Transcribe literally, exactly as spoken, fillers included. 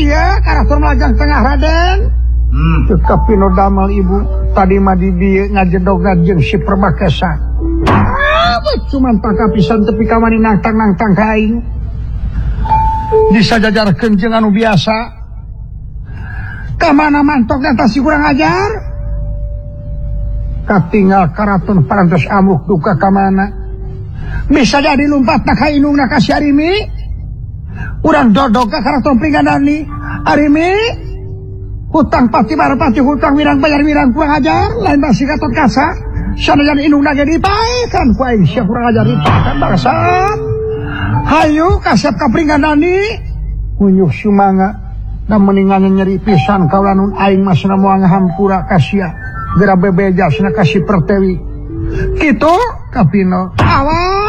iya karatur melajang tengah Raden. Hmm. Teka pino damel ibu tadi mah di dieu ngajedog jeung si Perbakasa. Ah, cuman taka pisan tepi ka mani nangtang-nangtang ka aing. Disajajarkeun jeung anu biasa. Ka mana mantok eta si kurang ajar? Katinggal karaton parantos amuk duka ka mana? Bisa jadi lompatna ka inungna ka si Arimi. Urang dodog ka karaton pringadani Arimi. Hutang pati barepati hutang wirang bayar wirang kurang ajar lain basi katot kasa sanajan inungna ge dipaekan ku aing sia kurang ajar dipaekan bangsat hayu kasep ka pringadani munyuh sumanga da meningan nyeri pisan kaulanun aing masna moal ngahampura ka sia gera bebejasna ka si Pertewi kitu kapino awas